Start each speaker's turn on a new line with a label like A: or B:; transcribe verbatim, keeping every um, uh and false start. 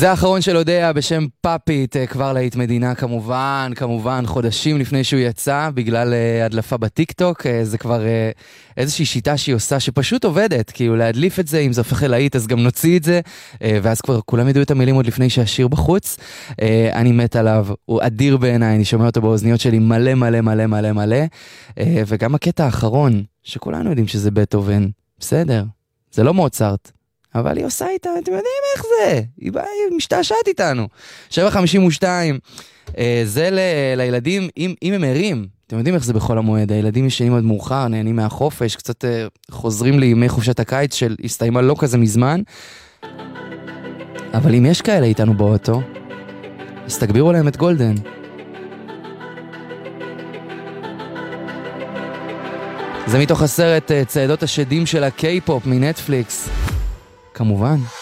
A: זה האחרון של הודעה בשם פאפיט, כבר להיט מדינה כמובן, כמובן חודשים לפני שהוא יצא, בגלל הדלפה בטיקטוק, זה כבר איזושהי שיטה שהיא עושה שפשוט עובדת, כאילו להדליף את זה, אם זה הופך להיט אז גם נוציא את זה, ואז כבר כולם ידעו את המילים עוד לפני שהשיר בחוץ. אני מת עליו, הוא אדיר בעיניי, אני שומע אותו באוזניות שלי מלא מלא מלא מלא מלא, וגם הקטע האחרון, שכולנו יודעים שזה בטהובן, בסדר, זה לא מוצרט. אבל היא עושה איתה, אתם יודעים איך זה, היא, באה, היא משתעשעת איתנו. שבע חמישים ושתיים, אה, זה ל, לילדים, אם, אם הם ערים, אתם יודעים איך זה בכל המועד, הילדים ישנים עד מאוחר, נהנים מהחופש, קצת אה, חוזרים לימי חופשת הקיץ של הסתיימה לא כזה מזמן, אבל אם יש כאלה איתנו באוטו, אז תגבירו להם את גולדן. זה מתוך הסרט צעדות השדים של הקיי-פופ מנטפליקס. כמובן.